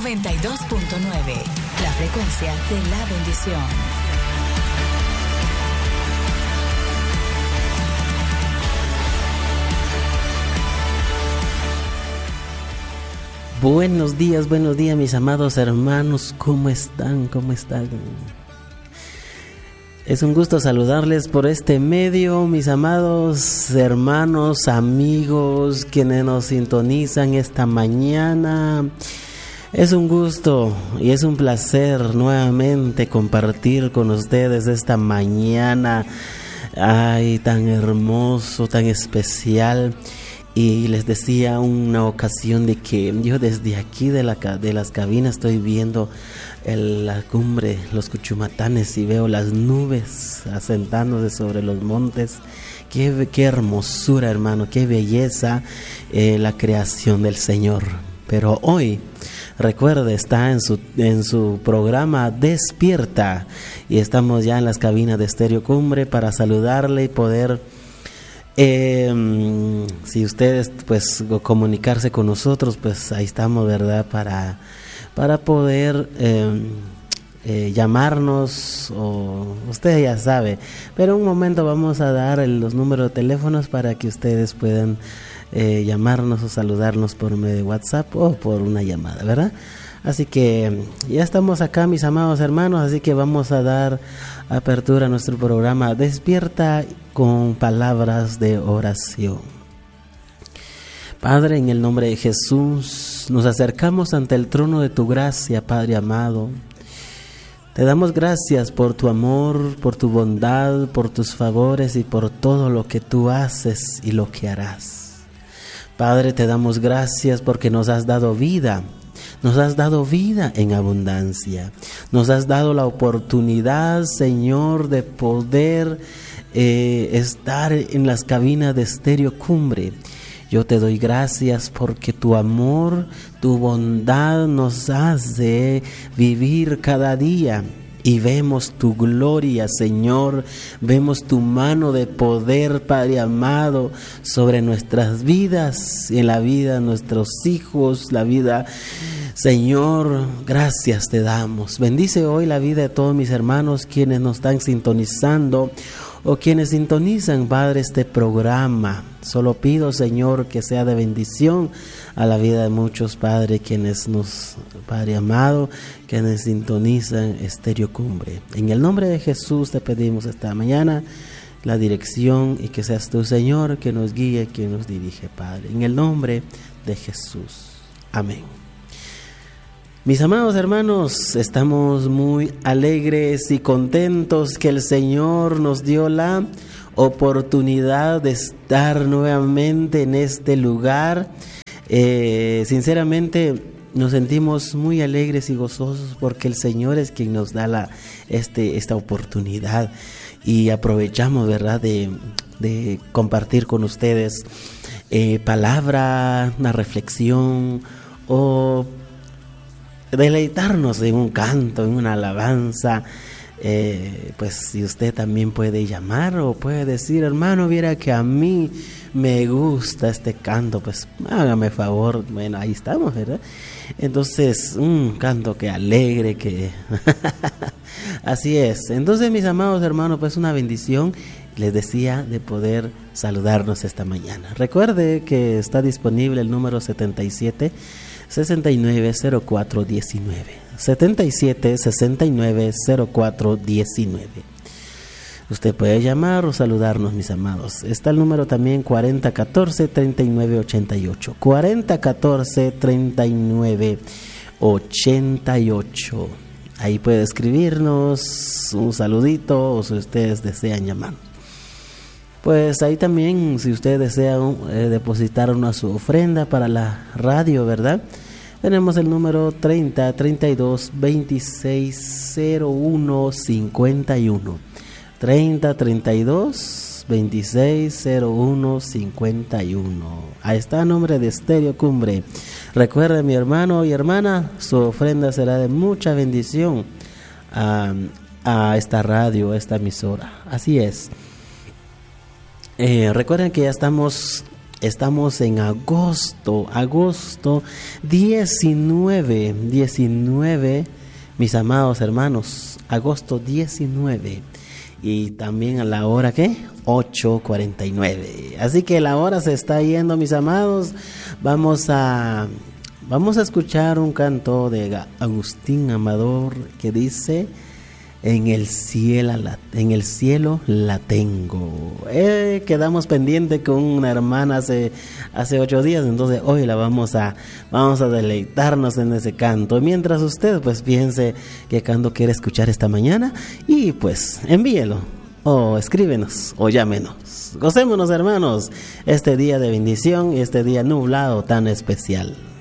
la frecuencia de la bendición. Buenos días mis amados hermanos, ¿cómo están? Es un gusto saludarles por este medio, mis amados hermanos, amigos, quienes nos sintonizan esta mañana. Es un gusto y es un placer nuevamente compartir con ustedes esta mañana, tan hermoso, tan especial. Y les decía una ocasión de que yo desde aquí de las cabinas estoy viendo la cumbre, los Cuchumatanes, y veo las nubes asentándose sobre los montes. Qué hermosura, hermano, qué belleza la creación del Señor. Pero hoy, recuerde, está en su programa Despierta, y estamos ya en las cabinas de Estéreo Cumbre para saludarle y poder... si ustedes pues comunicarse con nosotros, pues ahí estamos, ¿verdad? Para poder llamarnos, o usted ya sabe, pero un momento vamos a dar los números de teléfonos para que ustedes puedan llamarnos o saludarnos por medio de WhatsApp o por una llamada, ¿verdad? Así que ya estamos acá, mis amados hermanos, así que vamos a dar apertura a nuestro programa Despierta con palabras de oración. Padre, en el nombre de Jesús, nos acercamos ante el trono de tu gracia, Padre amado. Te damos gracias por tu amor, por tu bondad, por tus favores y por todo lo que tú haces y lo que harás. Padre, te damos gracias porque nos has dado vida. Nos has dado vida en abundancia. Nos has dado la oportunidad, Señor, de poder estar en las cabinas de Estéreo Cumbre. Yo te doy gracias porque tu amor, tu bondad nos hace vivir cada día. Y vemos tu gloria, Señor, vemos tu mano de poder, Padre amado, sobre nuestras vidas, en la vida de nuestros hijos, la vida, Señor, gracias te damos. Bendice hoy la vida de todos mis hermanos quienes nos están sintonizando o quienes sintonizan, Padre, este programa. Solo pido, Señor, que sea de bendición a la vida de muchos, Padre, Padre amado, quienes sintonizan Estéreo Cumbre. En el nombre de Jesús te pedimos esta mañana la dirección, y que seas tú, Señor, que nos guíe, que nos dirige, Padre. En el nombre de Jesús. Amén. Mis amados hermanos, estamos muy alegres y contentos que el Señor nos dio la oportunidad de estar nuevamente en este lugar. Sinceramente nos sentimos muy alegres y gozosos porque el Señor es quien nos da esta oportunidad, y aprovechamos, ¿verdad?, de compartir con ustedes palabra, una reflexión, o deleitarnos en un canto, en una alabanza. Pues si usted también puede llamar o puede decir: hermano, viera que a mí me gusta este canto, pues hágame favor. Bueno, ahí estamos, ¿verdad? Entonces, un canto que alegre, que así es. Entonces, mis amados hermanos, pues una bendición, les decía, de poder saludarnos esta mañana. Recuerde que está disponible el número 77-69-04-19. 77-69-04-19. Usted puede llamar o saludarnos, mis amados. Está el número también 4014-3988. 4014-3988. Ahí puede escribirnos un saludito, o si ustedes desean llamar. Pues ahí también, si usted desea depositar su ofrenda para la radio, ¿verdad? Tenemos el número 3032-260151. 3032-260151. Ahí está el nombre de Estéreo Cumbre. Recuerde, mi hermano y hermana, su ofrenda será de mucha bendición a esta radio, a esta emisora. Así es. Recuerden que ya estamos Estamos en agosto 19, mis amados hermanos, agosto 19. Y también a la hora, ¿qué? 8:49. Así que la hora se está yendo, mis amados. Vamos a escuchar un canto de Agustín Amador que dice: en el cielo la tengo. Quedamos pendiente con una hermana hace 8 días, entonces hoy la vamos a deleitarnos en ese canto. Mientras usted pues piense qué canto quiere escuchar esta mañana, y pues envíelo, o escríbenos, o llámenos. Gocémonos, hermanos, este día de bendición y este día nublado tan especial.